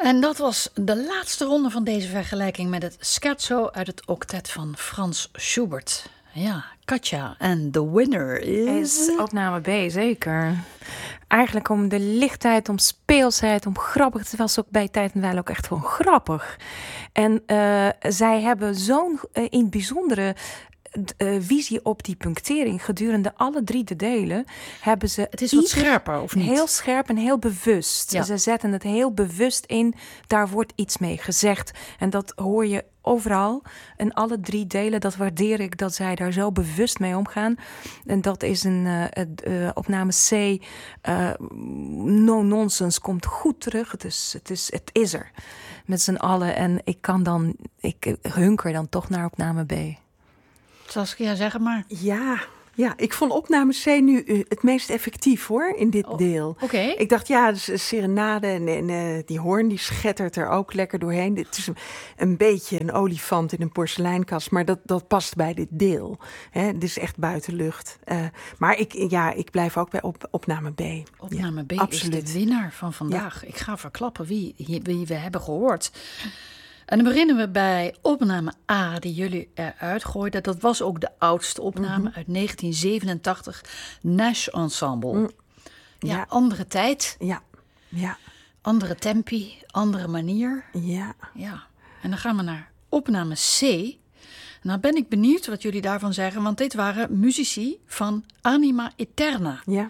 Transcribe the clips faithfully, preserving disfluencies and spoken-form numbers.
En dat was de laatste ronde van deze vergelijking met het scherzo uit het octet van Frans Schubert. Ja, Katja. En de winner is... is opname B, zeker. Eigenlijk om de lichtheid, om speelsheid, om grappig. Het was ook bij Tijd en Wijle ook echt gewoon grappig. En uh, zij hebben zo'n uh, in het bijzondere... Uh, visie op die punctering gedurende alle drie de delen hebben ze het is wat scherper of niet? Heel scherp en heel bewust. Ja. Ze zetten het heel bewust in. Daar wordt iets mee gezegd en dat hoor je overal in alle drie delen. Dat waardeer ik dat zij daar zo bewust mee omgaan. En dat is een uh, uh, opname C. Uh, no nonsense komt goed terug. Het is, het is, het is er met z'n allen en ik kan dan, ik hunker dan toch naar opname B. Saskia, zeg het maar. Ja, ja, ik vond opname C nu uh, het meest effectief hoor, in dit oh, deel. Oké. Okay. Ik dacht, ja, de serenade en, en uh, die hoorn die schettert er ook lekker doorheen. Het is een, een beetje een olifant in een porseleinkast, maar dat, dat past bij dit deel. Hè? Het is echt buitenlucht. Uh, maar ik, ja, ik blijf ook bij op, opname B. Opname ja, B absoluut. Is de winnaar van vandaag. Ja. Ik ga verklappen wie, wie we hebben gehoord. En dan beginnen we bij opname A, die jullie eruit gooiden. Dat was ook de oudste opname mm-hmm. uit negentien zevenentachtig. Nash Ensemble. Mm. Ja, ja, andere tijd. Ja, ja. Andere tempi, andere manier. Ja. Ja. En dan gaan we naar opname C. Nou ben ik benieuwd wat jullie daarvan zeggen. Want dit waren muzici van Anima Eterna. Ja.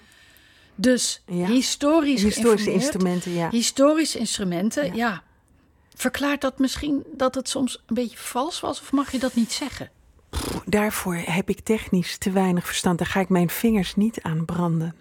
Dus ja. historisch historische instrumenten, ja. Historische instrumenten, ja. ja. Verklaart dat misschien dat het soms een beetje vals was? Of mag je dat niet zeggen? Daarvoor heb ik technisch te weinig verstand. Daar ga ik mijn vingers niet aan branden.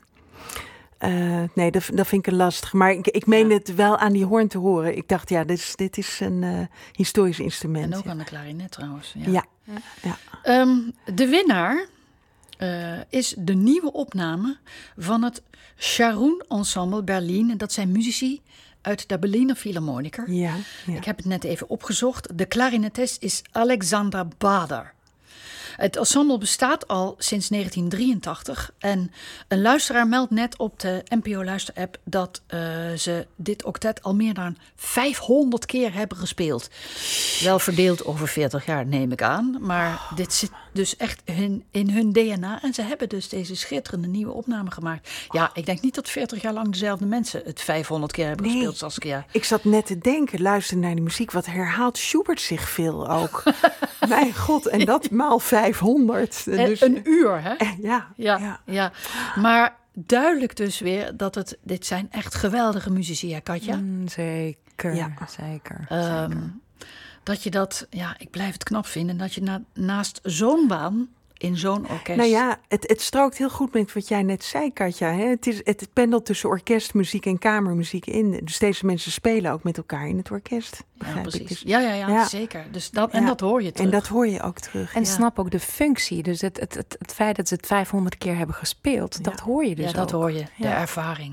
Uh, nee, dat, dat vind ik lastig. Maar ik, ik meen ja. het wel aan die hoorn te horen. Ik dacht, ja, dit is, dit is een uh, historisch instrument. En ook ja. aan de klarinet trouwens. Ja. ja. ja. ja. Um, de winnaar uh, is de nieuwe opname van het Sharon Ensemble Berlin. En dat zijn muzici uit de Berliner Philharmoniker. Ja, ja. Ik heb het net even opgezocht. De klarinetist is Alexander Bader. Het ensemble bestaat al sinds negentien drieëntachtig. En een luisteraar meldt net op de N P O-luisterapp dat uh, ze dit octet al meer dan vijfhonderd keer hebben gespeeld. Wel verdeeld over veertig jaar, neem ik aan. Maar oh. dit zit dus echt in, in hun D N A. En ze hebben dus deze schitterende nieuwe opname gemaakt. Ja, ik denk niet dat veertig jaar lang dezelfde mensen het vijfhonderd keer hebben nee, gespeeld, Saskia. Ik zat net te denken, luister naar die muziek. Wat herhaalt Schubert zich veel ook? Mijn god, en dat maal vijfhonderd. Dus, een uur, hè? Eh, ja, ja, ja. ja. Maar duidelijk dus weer dat het... Dit zijn echt geweldige muzici, hè, Katja? Mm, zeker, ja. zeker, um, zeker. Dat je dat... Ja, ik blijf het knap vinden. Dat je na, naast zo'n baan... in zo'n orkest... Nou ja, het, het strookt heel goed met wat jij net zei, Katja. Hè? Het, is, het pendelt tussen orkestmuziek en kamermuziek in. Dus deze mensen spelen ook met elkaar in het orkest. Ja, precies. Dus, ja, ja, ja, ja, zeker. Dus dat, en ja, dat hoor je terug. En dat hoor je ook terug. En ja. snap ook de functie. Dus het, het, het, het feit dat ze het vijfhonderd keer hebben gespeeld, ja. dat hoor je dus Ja, dat ook. hoor je, de ja. ervaring.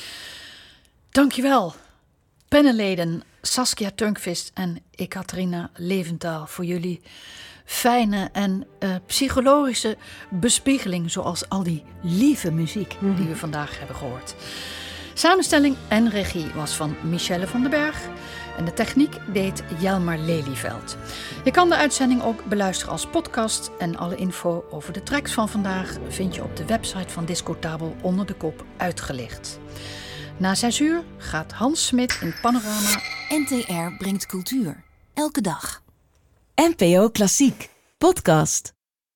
Dankjewel, panelleden Saskia Turnquist en Ekaterina Leventaal, voor jullie fijne en uh, psychologische bespiegeling, zoals al die lieve muziek mm-hmm. die we vandaag hebben gehoord. Samenstelling en regie was van Michelle van den Berg en de techniek deed Jelmar Lelyveld. Je kan de uitzending ook beluisteren als podcast en alle info over de tracks van vandaag vind je op de website van Discotabel onder de kop uitgelicht. Na zes uur gaat Hans Smit in Panorama. N T R brengt cultuur. Elke dag. N P O Klassiek, podcast.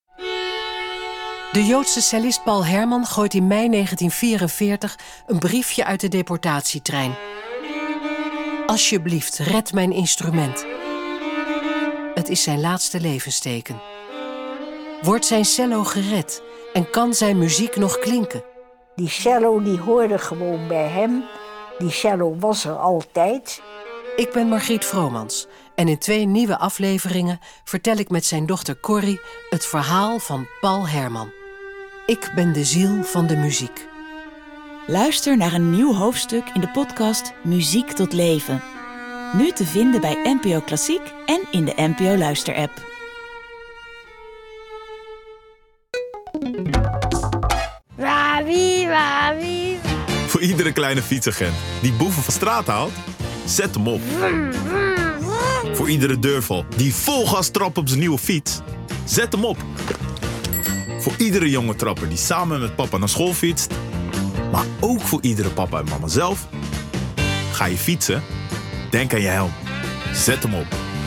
De Joodse cellist Paul Herman gooit in mei negentien vierenveertig een briefje uit de deportatietrein. Alsjeblieft, red mijn instrument. Het is zijn laatste levensteken. Wordt zijn cello gered en kan zijn muziek nog klinken? Die cello die hoorde gewoon bij hem. Die cello was er altijd. Ik ben Margriet Vromans en in twee nieuwe afleveringen vertel ik met zijn dochter Corrie het verhaal van Paul Herman. Ik ben de ziel van de muziek. Luister naar een nieuw hoofdstuk in de podcast Muziek tot Leven. Nu te vinden bij N P O Klassiek en in de N P O Luister-app. Wawie, wawie. Voor iedere kleine fietsagent die boeven van straat haalt, Zet hem op. Voor iedere deurval die vol gas trapt op zijn nieuwe fiets. Zet hem op. Voor iedere jonge trapper die samen met papa naar school fietst. Maar ook voor iedere papa en mama zelf. Ga je fietsen? Denk aan je helm. Zet hem op.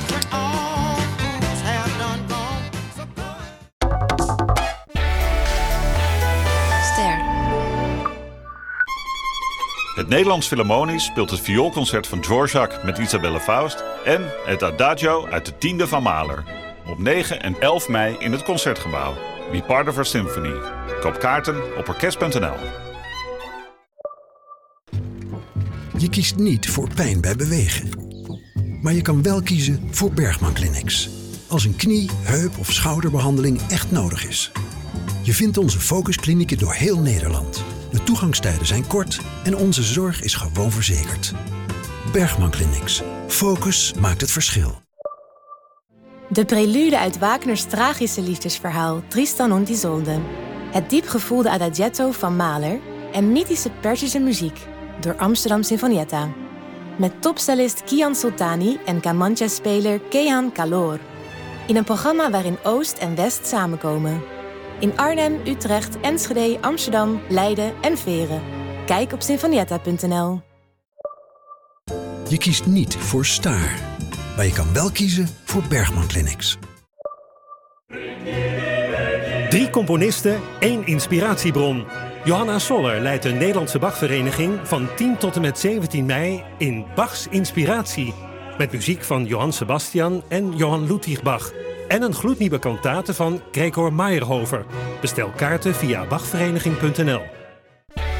Het Nederlands Philharmonisch speelt het vioolconcert van Dvorak met Isabelle Faust en het Adagio uit de tiende van Mahler. Op negen en elf mei in het Concertgebouw. Be part of our symphony. Koop kaarten op orkest punt n l. Je kiest niet voor pijn bij bewegen. Maar je kan wel kiezen voor Bergman Clinics. Als een knie, heup of schouderbehandeling echt nodig is. Je vindt onze focusklinieken door heel Nederland. De toegangstijden zijn kort en onze zorg is gewoon verzekerd. Bergman Clinics. Focus maakt het verschil. De prelude uit Wagners tragische liefdesverhaal Tristan und Isolde. Het diepgevoelde adagietto van Mahler en mythische Perzische muziek door Amsterdam Sinfonietta. Met topcellist Kian Sultani en Kamancha-speler Kehan Kalor. In een programma waarin Oost en West samenkomen. In Arnhem, Utrecht, Enschede, Amsterdam, Leiden en Veren. Kijk op sinfonietta punt n l. Je kiest niet voor Staar. Maar je kan wel kiezen voor Bergman Clinics. Drie componisten, één inspiratiebron. Johanna Soller leidt de Nederlandse Bachvereniging van tien tot en met zeventien mei in Bachs Inspiratie. Met muziek van Johann Sebastian en Johann Ludwig Bach. En een gloednieuwe kantate van Gregor Meyerhofer. Bestel kaarten via bachvereniging punt n l.